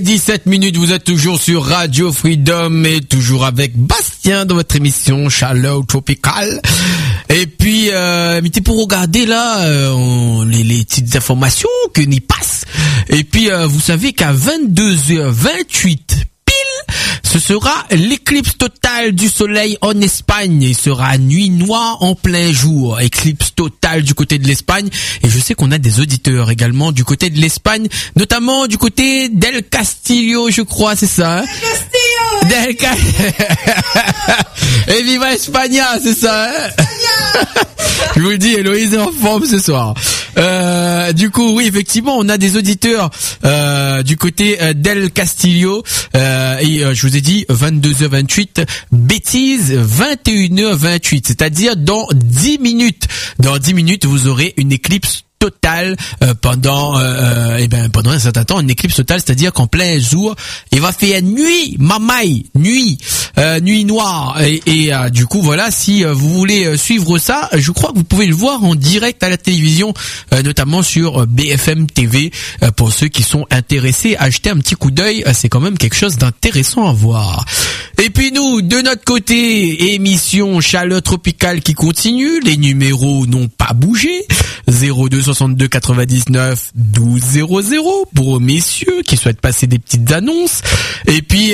17 minutes, vous êtes toujours sur Radio Freedom et toujours avec Bastien dans votre émission Chaleur Tropicale. Et puis, mettez pour regarder là les petites informations que n'y passe. Et puis, vous savez qu'à 22h28 ce sera l'éclipse totale du soleil en Espagne. Il sera nuit noire en plein jour. Éclipse totale du côté de l'Espagne. Et je sais qu'on a des auditeurs également du côté de l'Espagne, notamment du côté d'El Castillo, je crois, c'est ça, hein? Del Castillo. Et viva España, c'est ça, hein? Je vous le dis, Héloïse est en forme ce soir. Du coup, oui, effectivement, on a des auditeurs du côté d'El Castillo. Et je vous ai dit 22h28, bêtise, 21h28, c'est-à-dire dans 10 minutes. Dans 10 minutes, vous aurez une éclipse totale pendant un certain temps, une éclipse totale, c'est-à-dire qu'en plein jour, il va faire nuit, mamaï, nuit noire et du coup voilà, si vous voulez suivre ça, je crois que vous pouvez le voir en direct à la télévision, notamment sur BFM TV, pour ceux qui sont intéressés à jeter un petit coup d'œil, c'est quand même quelque chose d'intéressant à voir. Et puis nous, de notre côté, émission Chaleur Tropicale qui continue, les numéros n'ont pas bougé, 02 62 99 12 00 pour messieurs qui souhaitent passer des petites annonces. Et puis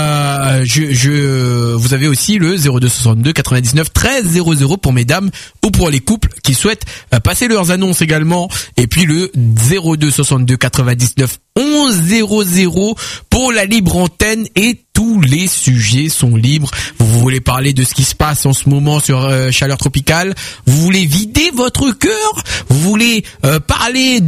vous avez aussi le 02 62 99 13 00 pour mesdames ou pour les couples qui souhaitent passer leurs annonces également. Et puis le 02 62 99 11 00 pour la libre antenne et tous les sujets sont libres. Vous voulez parler de ce qui se passe en ce moment sur Chaleur Tropicale, vous voulez vider votre cœur, vous voulez parler